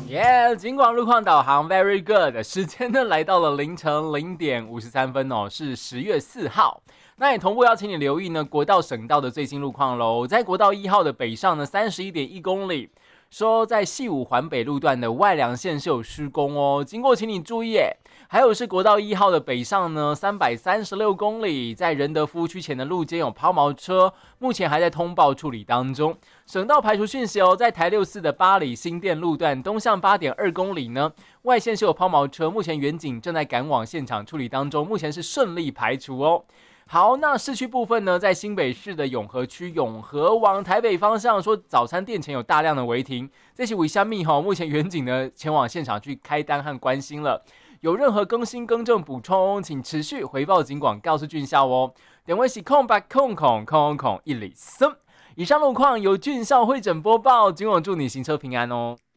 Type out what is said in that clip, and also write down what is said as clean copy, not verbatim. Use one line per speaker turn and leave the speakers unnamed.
耶！警广路况导航 very good， 时间呢来到了凌晨0:53哦，是10月4号。那也同步要请你留意呢国道省道的最新路况喽。在国道1号的北上呢31.1公里，说在细武环北路段的外梁线是有施工哦，经过请你注意耶。还有是国道1号的北上呢336公里，在仁德夫区前的路肩有抛锚车，目前还在通报处理当中。省道排除讯息哦，在台64的八里新店路段东向8.2公里呢，外线是有抛锚车，目前远警正在赶往现场处理当中，目前是顺利排除哦。好，那市区部分呢，在新北市的永和区永和往台北方向，说早餐店前有大量的违停，这是为虾米哈？目前远警呢前往现场去开单和关心了。有任何更新更正补充，请持续回报警广告诉俊孝哦。电话是0800000103。以上路况由俊孝会诊播报，今晚祝你行车平安哦。